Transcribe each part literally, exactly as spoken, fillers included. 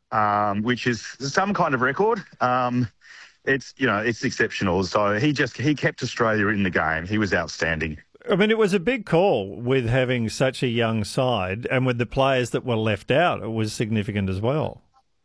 um, which is some kind of record. Um, it's, you know, it's exceptional. So he just, he kept Australia in the game. He was outstanding. I mean, it was a big call with having such a young side, and with the players that were left out, it was significant as well.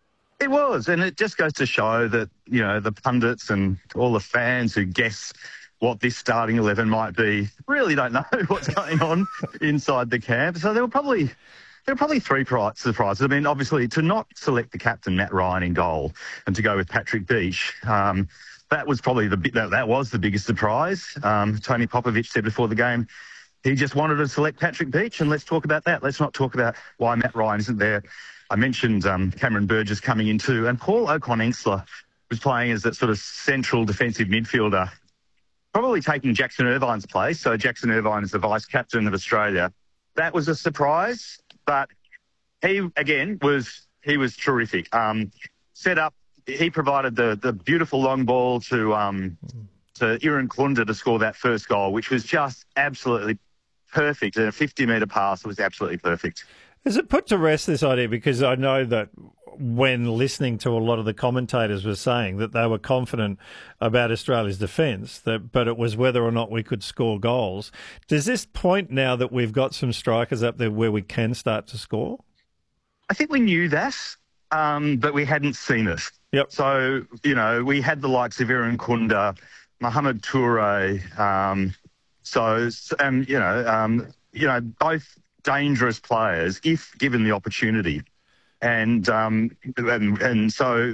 It was, and it just goes to show that, you know, the pundits and all the fans who guess what this starting eleven might be really don't know what's going on inside the camp. So there were probably there were probably three surprises. I mean, obviously, to not select the captain, Matt Ryan, in goal, and to go with Patrick Beach, um, that was probably the that, that was the biggest surprise. Um, Tony Popovich said before the game he just wanted to select Patrick Beach, and let's talk about that. Let's not talk about why Matt Ryan isn't there. I mentioned um, Cameron Burgess coming in too, and Paul Okon-Ensler was playing as that sort of central defensive midfielder, probably taking Jackson Irvine's place. So Jackson Irvine is the vice-captain of Australia. That was a surprise, but he, again, was he was terrific. Um, set up, he provided the the beautiful long ball to um, to Iran Klunda to score that first goal, which was just absolutely perfect. A fifty-metre pass was absolutely perfect. Is it put to rest, this idea? Because I know that when listening to a lot of the commentators were saying that they were confident about Australia's defence, that but it was whether or not we could score goals. Does this point now that we've got some strikers up there where we can start to score? I think we knew that, um, but we hadn't seen it. Yep. So, you know, we had the likes of Iran Kunda, Mohamed Toure, um, so, and, you know, um, you know, both dangerous players if given the opportunity. And, um, and and so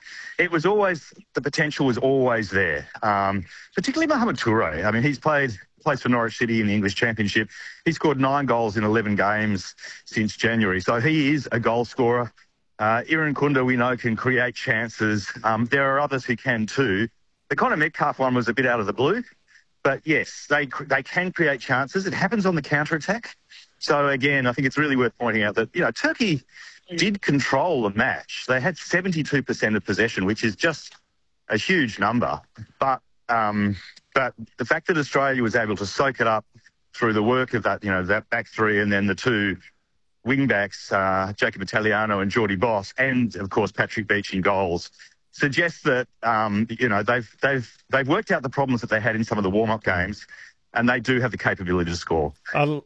it was always, the potential was always there, um, particularly Mohamed Toure. I mean, he's played plays for Norwich City in the English Championship. He scored nine goals in eleven games since January. So he is a goal scorer. Uh, Iran Kunda, we know, can create chances. Um, there are others who can too. The Connor Metcalfe one was a bit out of the blue. But yes, they they can create chances. It happens on the counter-attack. So again, I think it's really worth pointing out that, you know, Turkey did control the match. They had seventy-two percent of possession, which is just a huge number. But um, but the fact that Australia was able to soak it up through the work of that, you know, that back three, and then the two wing backs, uh, Jacob Italiano and Geordie Boss, and of course Patrick Beach in goals, suggests that um, you know they've they've they've worked out the problems that they had in some of the warm-up games, and they do have the capability to score. I,